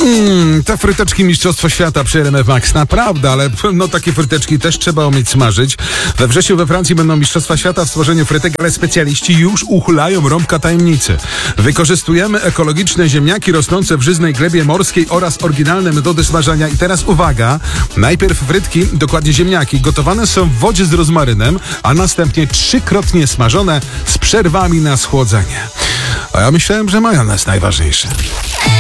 Te fryteczki Mistrzostwo Świata przy RMF Max, naprawdę, ale no takie fryteczki też trzeba umieć smażyć. We wrześniu we Francji będą Mistrzostwa Świata w stworzeniu frytek, ale specjaliści już uchylają rąbka tajemnicy. Wykorzystujemy ekologiczne ziemniaki rosnące w żyznej glebie morskiej oraz oryginalne metody smażenia. I teraz uwaga, najpierw frytki, dokładnie ziemniaki, gotowane są w wodzie z rozmarynem, a następnie 3-krotnie smażone z przerwami na schłodzenie. A ja myślałem, że majonez najważniejszy.